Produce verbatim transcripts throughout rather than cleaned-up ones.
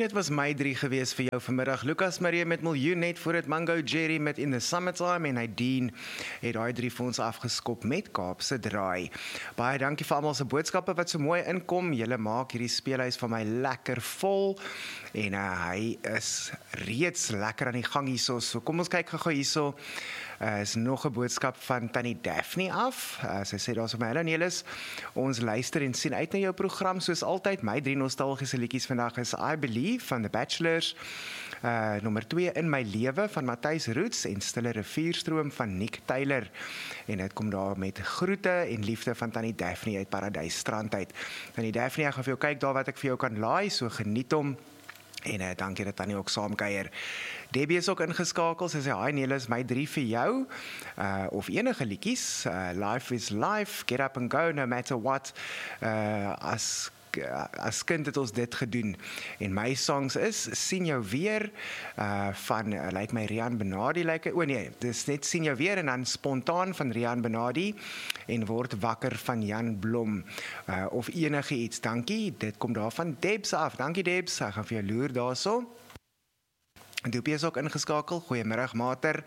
dit was my drie gewees vir jou vanmiddag. Lucas Marie met Miljoen net voor het Mango Jerry met In the Summertime en Nadine het daai drie vir ons afgeskop met Kaapse Draai. Baie dankie vir almal se boodskappe wat so mooi inkom. Julle maak hierdie speelhuis van my lekker vol en uh, hy is reeds lekker aan die gang hierso. So kom ons kyk gou-gou hierso. Uh, is nog 'n boodskap van Tannie Daphne af. Uh, sy sê daar so my, hallo Nelis, ons luister en sien uit na jou program soos altyd. My drie nostalgiese liedjies vandag is I Believe van The Bachelors, uh, nommer twee In My Lewe van Matthys Roots en Stille Rivierstroom van Nick Taylor. En dit kom daar met groete en liefde van Tannie Daphne uit Paradysstrand uit. Tannie Daphne, ek gaan vir jou kyk daar wat ek vir jou kan laai, so geniet hom. En uh, dankie dat Tannie ook saamkuier. Debbie is ook ingeskakel, sy sê, hi Nelis, my drie vir jou, uh, of enige liedjies, uh, Life is Life, Get Up and Go, No Matter What, uh, as as kind het ons dit gedoen, en my songs is, Sien Jou Weer, uh, van, uh, lyk my Rian Benadi, lyk, o nee, dis net Sien Jou Weer, en dan Spontaan van Rian Benadi, en Word Wakker van Jan Blom, uh, of enige iets, dankie, dit kom daar van Debs af, dankie Debs, ek gaan vir jou loer daar so. Doopie is ook ingeskakel, goeiemiddag Mater.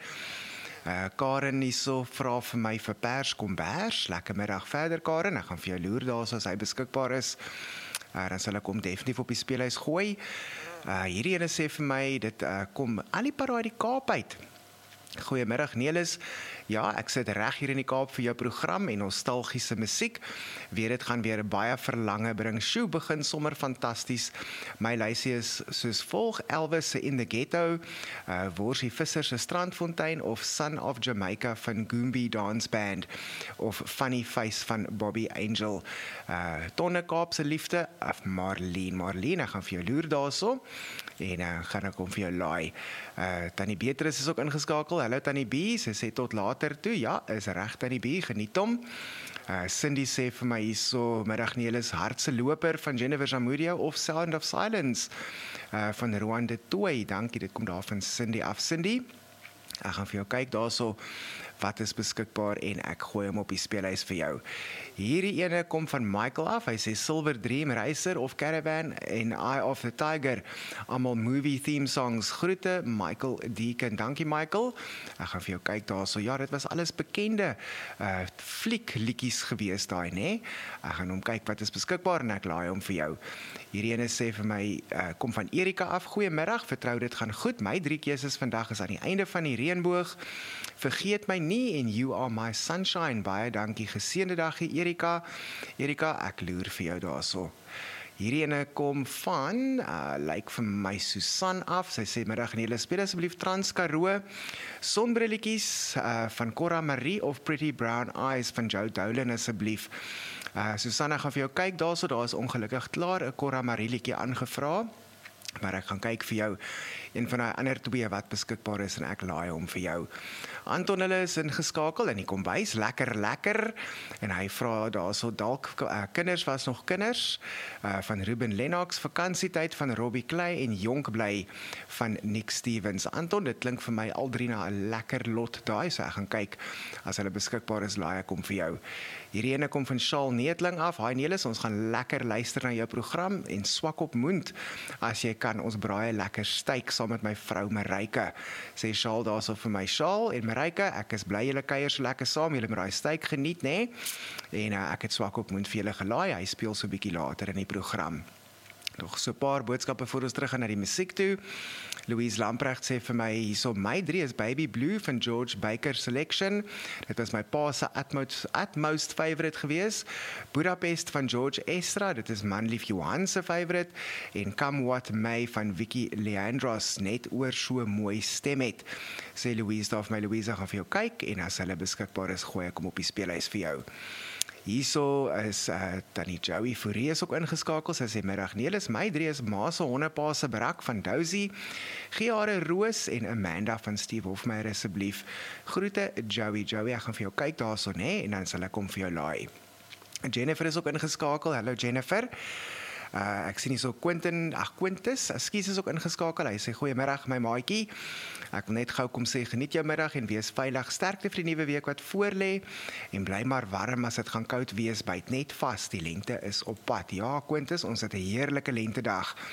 Uh, Karen hierso vra vir my vir pers kombers, lekker middag verder Karen, ek gaan vir jou loer daar so as hy beskikbaar is, uh, dan sal ek hom definitief op die speelhuis gooi. Uh, hierdie ene sê vir my, dit uh, kom al die pad uit die Kaap uit. Goeiemiddag Nelis, ja, ek sit reg hier in die Kaap vir jou program en nostalgiese musiek. Weer dit gaan weer baie verlange bring. Sjoe, begin sommer fantasties. My lysie is soos volg: Elvis se In the Ghetto, uh, Worsie Visser se Strandfontein of Son of Jamaica van Goombie Dance Band of Funny Face van Bobby Angel. Uh, Tonne Kaapse Liefde of Marlene. Marlene, ek gaan vir jou loer daarso en uh, gaan ek hom vir jou laai. Uh, Tannie Beatrice is ook ingeskakel. Hallo Tannie B, sy sê tot later toe. Ja, is reg Tannie B, geniet hom. Uh, Cindy sê vir my hierso, middag Nelis, Hartse Loper van Jennifer Zamudio of Sound of Silence uh, van Roan de Tooi. Dankie, dit kom daar van Cindy af. Cindy, ek gaan vir jou kyk daarso wat is beskikbaar en ek gooi hom op die speelhuis vir jou. Hierdie ene kom van Michael af, hy sê Silver Dream Racer of Caravan en Eye of the Tiger, allemaal movie theme songs. Groete Michael Deacon, dankie Michael, ek gaan vir jou kyk daar so, ja dit was alles bekende uh, fliek liedjies gewees daai, nee? Ek gaan hom kyk wat is beskikbaar en ek laai hom vir jou. Hierdie ene sê vir my, uh, kom van Erika af, goeiemiddag, vertrou dit gaan goed, my drie keuses vandag is aan die einde van die reënboog, Vergeet My Nie en You Are My Sunshine. Baie dankie, geseënde dag Erika. Erika, ek loer vir jou daarso. Hierdie ene kom van, uh, lyk vir my Susan af, sy sê middag en julle speel asseblief Trans Karoo, Sonbrilletjies uh, van Cora Marie of Pretty Brown Eyes van Joe Dolan asseblief. Uh, Susanna gaan vir jou kyk daarso, daar is ongelukkig klaar 'n Cora Marie liedjie aangevra, maar ek gaan kyk vir jou een van die ander twee wat beskikbaar is en ek laai hom vir jou. Anton hulle is ingeskakel in die kombuis, lekker lekker, en hy vra daar so dalk uh, kinders was nog kinders, uh, van Ruben Lennox, vakansietyd van Robbie Clay en Jonk Bly van Nick Stevens. Anton, dit klink vir my al drie na 'n lekker lot daai, so ek gaan kyk, as hulle beskikbaar is, laai ek hom vir jou. Hierdie ene kom van Shaal Neetling af, hi Nelis, ons gaan lekker luister na jou program, en swak op moed, as jy kan, ons braai lekker steak saam met my vrou Marijke, sê Shaal daar so vir my. Shaal en Marijke, ek is bly julle kuier so lekker saam, julle met daai steak geniet, nee? En uh, ek het swak op moed vir julle gelaai, hy speel so bietjie later in die program. Nog so 'n paar boodskappe voor ons terug gaan na die musiek toe. Louise Lamprecht sê vir my, hierso my drie is Baby Blue van George Baker Selection. Dit was my pa se utmost, utmost favorite gewees. Budapest van George Estra, dit is Manlief Johan se favorite. En Come What May van Vicky Leandros, net oor so mooi stem het. Sê Louise daar vir my, Louise gaan vir jou kyk, en as hulle beskikbaar is, gooi ek hom op die speelhuis vir jou. Hierso is uh, Tannie Joey Fourie is ook ingeskakel, sy sê middag Nelis, my drie is Ma se hondepa se Barak van Dousie, Giare Roos en Amanda van Steve Hofmeyer asseblief. Groete Joey, Joey, ek gaan vir jou kyk daarso, nee, en dan sal ek kom vir jou laai. Jennifer is ook ingeskakel, hallo Jennifer. Uh, ek sien hier so Quentin, ag Quintus, ekskuus is ook ingeskakel, hy sê goeiemiddag my maatjie, ek wil net gou kom sê geniet jou middag en wees veilig, sterkte vir die nuwe week wat voorlê, en bly maar warm as dit gaan koud wees, byt net vas, die lente is op pad. Ja Quintus, ons het 'n heerlike lentedag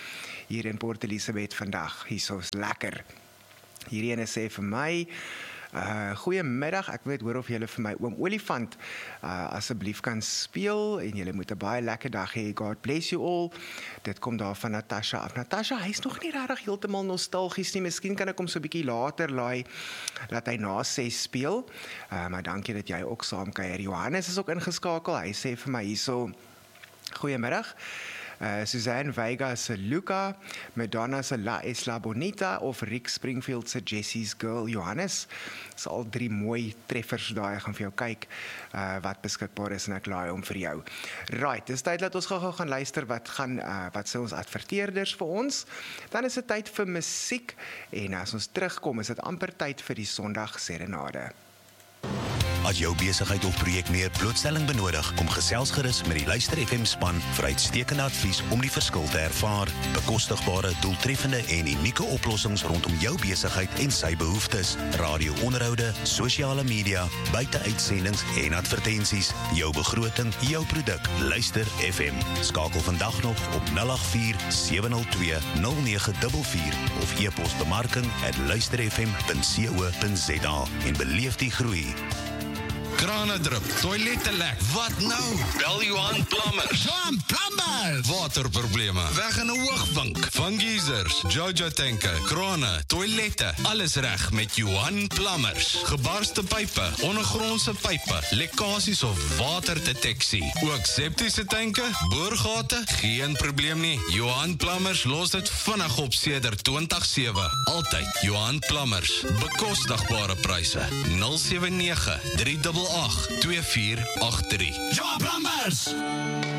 hier in Port Elizabeth vandag. Hierso is lekker. Hierdie ene sê vir my, Uh, goeiemiddag, ek weet hoor of julle vir my oom Olifant uh, asseblief kan speel en julle moet 'n baie lekker dag hê. God bless you all. Dit kom daar van Natasha af. Natasha, hy's nog nie regtig heeltemal nostalgies nie. Miskien kan ek hom so 'n bietjie later laai dat hy na ses speel. Uh, maar dankie dat jy ook saam kuier. Johannes is ook ingeskakel. Hy sê vir my hierso, goeiemiddag. Uh, Suzanne Vega se Luca, Madonna se La Isla Bonita of Rick Springfield se Jessie's Girl. Johannes, is al drie mooi treffers daai, ek gaan vir jou kyk uh, wat beskikbaar is en ek laai hom vir jou. Right, dis tyd dat ons gou-gou gaan luister wat gaan uh, wat sê ons adverteerders vir ons. Dan is dit tyd vir musiek en as ons terugkom is dit amper tyd vir die Sondag Serenade. As jou besigheid of projek meer blootstelling benodig, kom gesels gerus met die Luister F M span vir uitstekende advies om die verskil te ervaar. Bekostigbare, doeltreffende en unieke oplossings rondom jou besigheid en sy behoeftes. Radio-onderhoude, sosiale media, buiteuitsendings en advertensies. Jou begroting, jou produk. Luister F M. Skakel vandag nog op nul agt vier sewe nul twee nul nege vier vier of e-pos bemarking at luisterfm punt co punt za en beleef die groei. Krane drup, toilette lek. Wat nou? Bel Johan Plumbers. Johan Plumbers! Waterprobleme, weg in 'n hoogvink. Van geysers, Jojo tanke, krane, toilette, alles reg met Johan Plumbers. Gebarste pype, ondergrondse pype, lekkasies of waterdeteksie. Ook septiese tanke, boorgate, geen probleem nie. Johan Plumbers los dit vinnig op sedert twintig sewe. Altyd Johan Plumbers. Bekostigbare pryse. nul sewe nege drie agt agt twee vier agt drie. Johan Plumbers!